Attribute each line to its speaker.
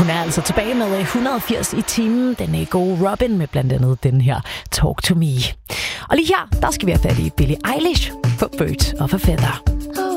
Speaker 1: Hun er altså tilbage med 180 i timen. Den gode Robin med blandt andet den her Talk to Me. Og lige her, der skal vi have fat i Billie Eilish, forfødt og forfatter.